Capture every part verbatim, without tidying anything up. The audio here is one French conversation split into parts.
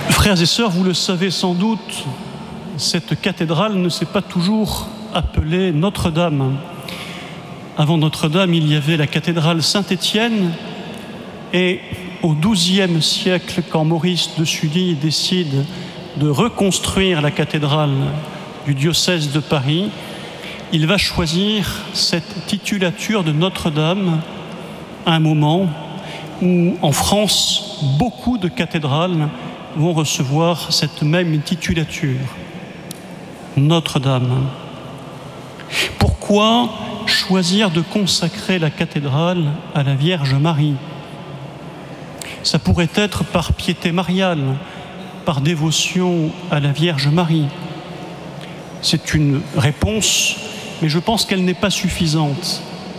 Frères et sœurs, vous le savez sans doute, cette cathédrale ne s'est pas toujours appelée Notre-Dame. Avant Notre-Dame, il y avait la cathédrale Saint-Étienne, et au douzième siècle, quand Maurice de Sully décide de reconstruire la cathédrale du diocèse de Paris, il va choisir cette titulature de Notre-Dame à un moment où, en France, beaucoup de cathédrales vont recevoir cette même titulature. Notre-Dame. Pourquoi choisir de consacrer la cathédrale à la Vierge Marie? Ça pourrait être par piété mariale, par dévotion à la Vierge Marie. C'est une réponse, mais je pense qu'elle n'est pas suffisante.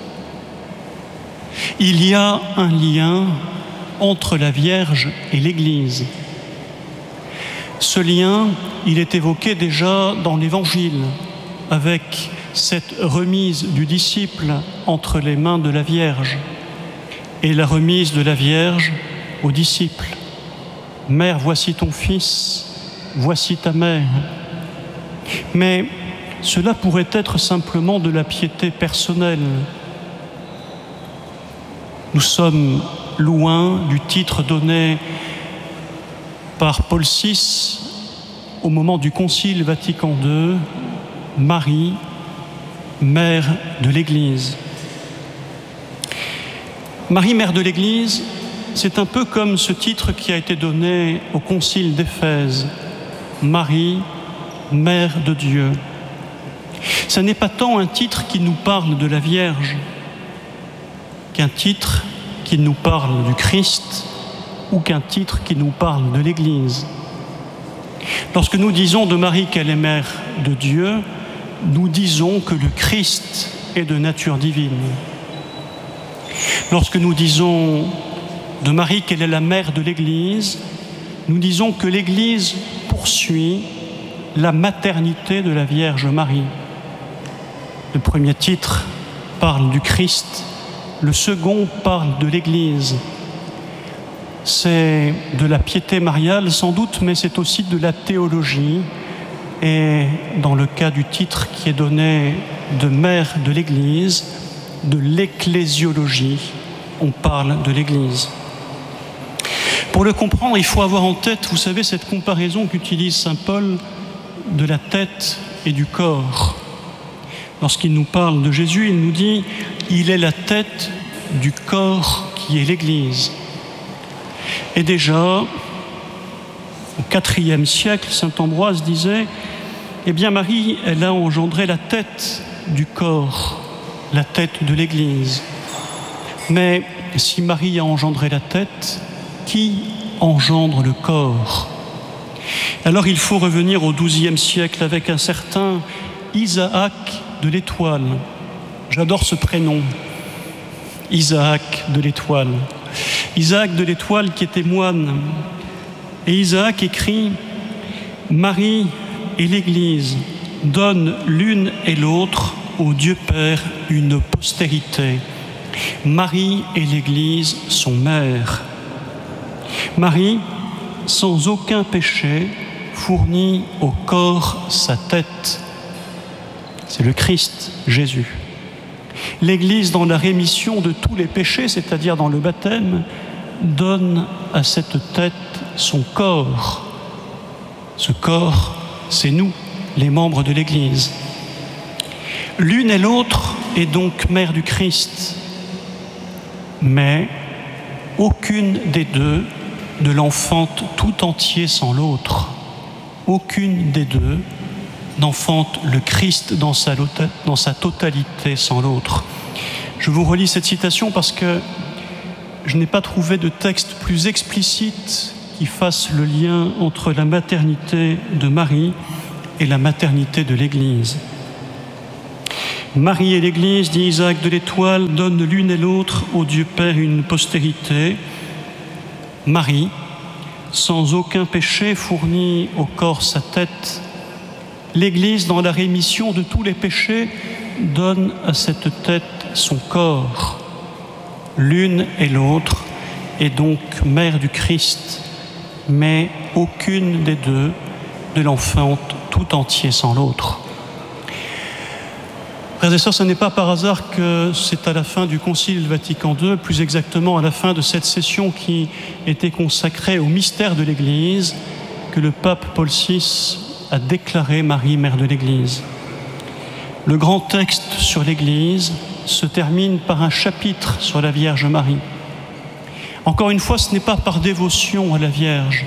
Il y a un lien entre la Vierge et l'Église. Ce lien, il est évoqué déjà dans l'Évangile, avec cette remise du disciple entre les mains de la Vierge et la remise de la Vierge au disciple. « Mère, voici ton fils, voici ta mère ». Mais cela pourrait être simplement de la piété personnelle. Nous sommes loin du titre donné par Paul six au moment du Concile Vatican deux, Marie, mère de l'Église. Marie, mère de l'Église, c'est un peu comme ce titre qui a été donné au Concile d'Éphèse, Marie, mère de Dieu. Ce n'est pas tant un titre qui nous parle de la Vierge qu'un titre qui nous parle du Christ ou qu'un titre qui nous parle de l'Église. Lorsque nous disons de Marie qu'elle est mère de Dieu, nous disons que le Christ est de nature divine. Lorsque nous disons de Marie qu'elle est la mère de l'Église, nous disons que l'Église poursuit la maternité de la Vierge Marie. Le premier titre parle du Christ, le second parle de l'Église. C'est de la piété mariale sans doute, mais c'est aussi de la théologie. Et dans le cas du titre qui est donné de mère de l'Église, de l'ecclésiologie, on parle de l'Église. Pour le comprendre, il faut avoir en tête, vous savez, cette comparaison qu'utilise saint Paul de la tête et du corps. Lorsqu'il nous parle de Jésus, il nous dit « Il est la tête du corps qui est l'Église ». Et déjà, au quatrième siècle, saint Ambroise disait « Eh bien, Marie, elle a engendré la tête du corps, la tête de l'Église. Mais si Marie a engendré la tête, qui engendre le corps ?» Alors il faut revenir au douzième siècle avec un certain Isaac de l'Étoile. J'adore ce prénom, Isaac de l'Étoile. Isaac de l'Étoile qui était moine. Et Isaac écrit « Marie et l'Église donnent l'une et l'autre au Dieu Père une postérité. Marie et l'Église sont mères. Marie, sans aucun péché, fournit au corps sa tête. » C'est le Christ, Jésus. L'Église, dans la rémission de tous les péchés, c'est-à-dire dans le baptême, donne à cette tête son corps. Ce corps, c'est nous, les membres de l'Église. L'une et l'autre est donc mère du Christ, mais aucune des deux ne l'enfante tout entier sans l'autre. Aucune des deux n'enfante le Christ dans sa, dans sa totalité sans l'autre. Je vous relis cette citation parce que je n'ai pas trouvé de texte plus explicite qui fasse le lien entre la maternité de Marie et la maternité de l'Église. Marie et l'Église, dit Isaac de l'Étoile, donnent l'une et l'autre au Dieu Père une postérité. Marie, sans aucun péché, fournit au corps sa tête. L'Église, dans la rémission de tous les péchés, donne à cette tête son corps. L'une et l'autre est donc mère du Christ, mais aucune des deux ne l'enfante tout entier sans l'autre. Frères et sœurs, ce n'est pas par hasard que c'est à la fin du Concile Vatican deux, plus exactement à la fin de cette session qui était consacrée au mystère de l'Église, que le pape Paul six a déclaré Marie, mère de l'Église. Le grand texte sur l'Église se termine par un chapitre sur la Vierge Marie. Encore une fois, ce n'est pas par dévotion à la Vierge.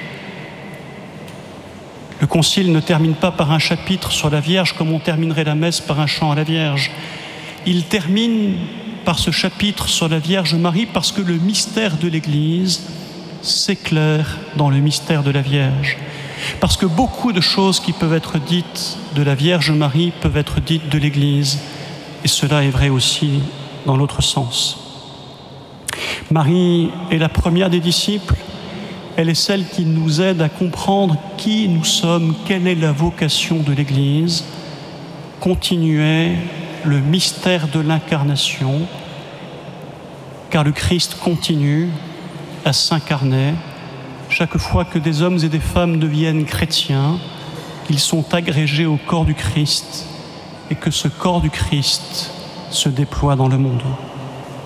Le Concile ne termine pas par un chapitre sur la Vierge comme on terminerait la messe par un chant à la Vierge. Il termine par ce chapitre sur la Vierge Marie parce que le mystère de l'Église s'éclaire dans le mystère de la Vierge. Parce que beaucoup de choses qui peuvent être dites de la Vierge Marie peuvent être dites de l'Église. Et cela est vrai aussi dans l'autre sens. Marie est la première des disciples. Elle est celle qui nous aide à comprendre qui nous sommes, quelle est la vocation de l'Église. Continuer le mystère de l'incarnation, car le Christ continue à s'incarner. Chaque fois que des hommes et des femmes deviennent chrétiens, ils sont agrégés au corps du Christ et que ce corps du Christ se déploie dans le monde.